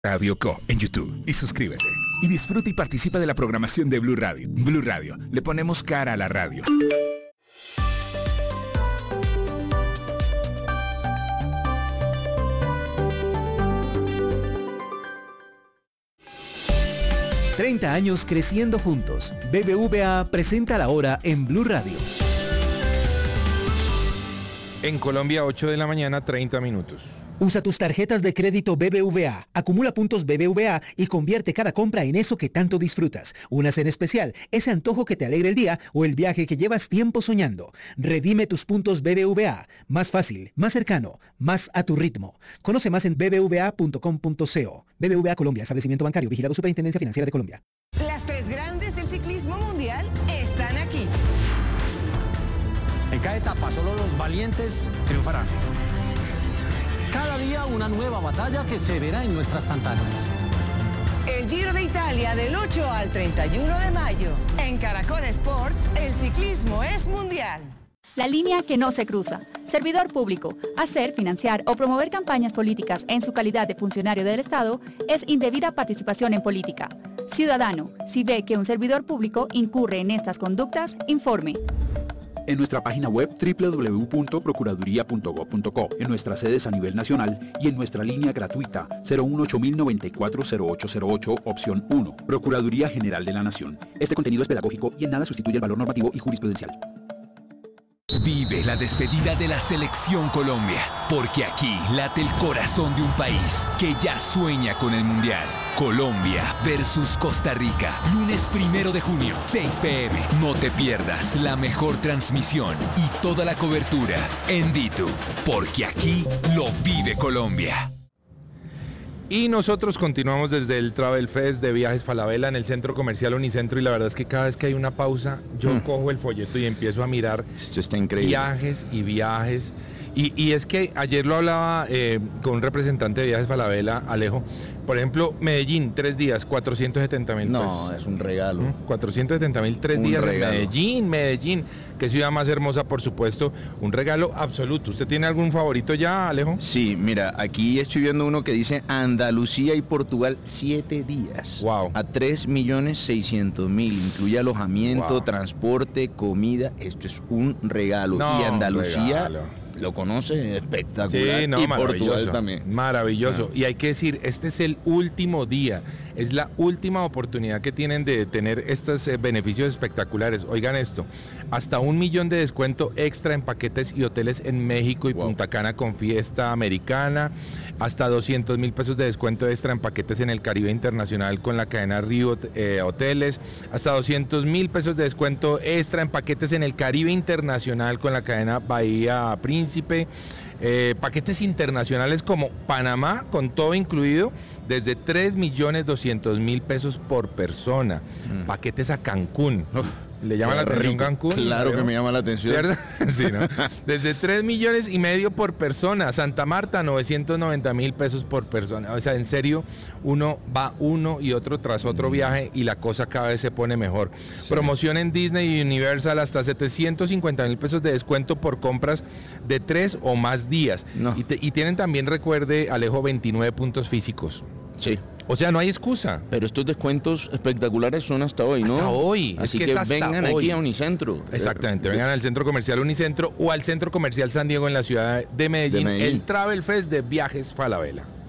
Radio Co en YouTube y suscríbete. Y disfruta y participa de la programación de Blue Radio. Blue Radio, le ponemos cara a la radio. ...30 años creciendo juntos. BBVA presenta la hora en Blue Radio. En Colombia, 8 de la mañana, 30 minutos. Usa tus tarjetas de crédito BBVA, acumula puntos BBVA y convierte cada compra en eso que tanto disfrutas. Una cena especial, ese antojo que te alegra el día o el viaje que llevas tiempo soñando. Redime tus puntos BBVA. Más fácil, más cercano, más a tu ritmo. Conoce más en bbva.com.co. BBVA Colombia, establecimiento bancario, vigilado Superintendencia Financiera de Colombia. Las tres grandes del ciclismo mundial están aquí. En cada etapa, solo los valientes triunfarán. Cada día una nueva batalla que se verá en nuestras pantallas. El Giro de Italia del 8 al 31 de mayo. En Caracol Sports, el ciclismo es mundial. La línea que no se cruza. Servidor público. Hacer, financiar o promover campañas políticas en su calidad de funcionario del Estado es indebida participación en política. Ciudadano, si ve que un servidor público incurre en estas conductas, informe. En nuestra página web www.procuraduría.gov.co, en nuestras sedes a nivel nacional y en nuestra línea gratuita 018-094-0808, opción 1, Procuraduría General de la Nación. Este contenido es pedagógico y en nada sustituye el valor normativo y jurisprudencial. Vive la despedida de la Selección Colombia, porque aquí late el corazón de un país que ya sueña con el Mundial. Colombia versus Costa Rica, lunes 1 de junio, 6 p.m. No te pierdas la mejor transmisión y toda la cobertura en DITU, porque aquí lo vive Colombia. Y nosotros continuamos desde el Travel Fest de Viajes Falabella en el Centro Comercial Unicentro, y la verdad es que cada vez que hay una pausa, yo cojo el folleto y empiezo a mirar. Esto está increíble. Viajes y viajes. Y es que ayer lo hablaba con un representante de Viajes Falabella, Alejo. Por ejemplo, Medellín, 3 días, 470.000 pesos. No, es un regalo. 470.000, 3 días regalo. en Medellín. Qué ciudad más hermosa, por supuesto. Un regalo absoluto. ¿Usted tiene algún favorito ya, Alejo? Sí, mira, aquí estoy viendo uno que dice Andalucía y Portugal, 7 días. Wow. A 3.600.000. Incluye alojamiento, transporte, comida. Esto es un regalo. No, y Andalucía... regalo. Lo conoce, espectacular. Sí, no, y Portugal también. Maravilloso. Y hay que decir, este es el último día, es la última oportunidad que tienen de tener estos beneficios espectaculares. Oigan esto, hasta 1 millón de descuento extra en paquetes y hoteles en México y Punta Cana con Fiesta Americana, hasta 200.000 pesos de descuento extra en paquetes en el Caribe Internacional con la cadena Río Hoteles, hasta 200.000 pesos de descuento extra en paquetes en el Caribe Internacional con la cadena Bahía Príncipe. Paquetes internacionales como Panamá, con todo incluido, desde 3.200.000 pesos por persona. Paquetes a Cancún. ¿Le llama la atención Cancún? Claro que me llama la atención. ¿Cierto? Sí, ¿no? Desde 3,5 millones por persona. Santa Marta, 990.000 pesos por persona. O sea, en serio, uno va uno y otro tras otro viaje y la cosa cada vez se pone mejor. Sí. Promoción en Disney y Universal, hasta 750.000 pesos de descuento por compras de 3 o más días. No. Y tienen también, recuerde, Alejo, 29 puntos físicos. Sí. O sea, no hay excusa. Pero estos descuentos espectaculares son hasta hoy, ¿no? Hasta hoy. Así que vengan hoy aquí a Unicentro. Exactamente, vengan al Centro Comercial Unicentro o al Centro Comercial San Diego en la ciudad de Medellín. El Travel Fest de Viajes Falabella.